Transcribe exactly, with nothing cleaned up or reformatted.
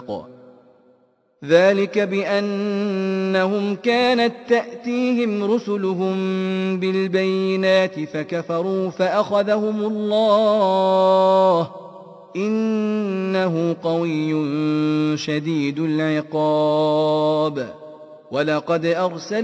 وفق. ذلك بأنهم كانت تأتيهم رسلهم بالبينات فكفروا فأخذهم الله إنه قوي شديد العقاب. ولقد أرسلنا